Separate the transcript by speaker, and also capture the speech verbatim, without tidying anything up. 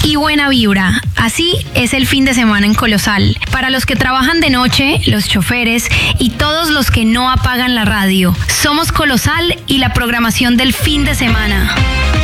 Speaker 1: y buena vibra. Así es el fin de semana en Colosal. Para los que trabajan de noche, los choferes y todos los que no apagan la radio. Somos Colosal y la programación del fin de semana.